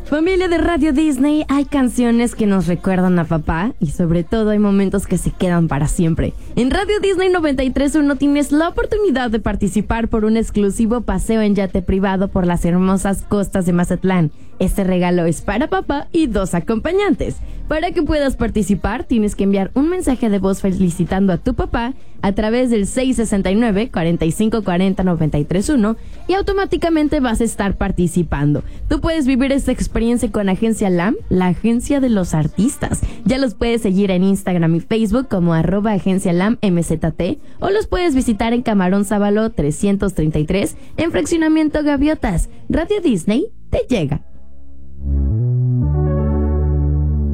Familia de Radio Disney, hay canciones que nos recuerdan a papá y sobre todo hay momentos que se quedan para siempre. En Radio Disney 93.1 tienes la oportunidad de participar por un exclusivo paseo en yate privado por las hermosas costas de Mazatlán. Este regalo es para papá y 2 acompañantes. Para que puedas participar, tienes que enviar un mensaje de voz felicitando a tu papá a través del 669-4540-931 y automáticamente vas a estar participando. Tú puedes vivir esta experiencia con Agencia LAM, la agencia de los artistas. Ya los puedes seguir en Instagram y Facebook como @agencialamMZT o los puedes visitar en Camarón Sábalo 333 en Fraccionamiento Gaviotas. Radio Disney te llega.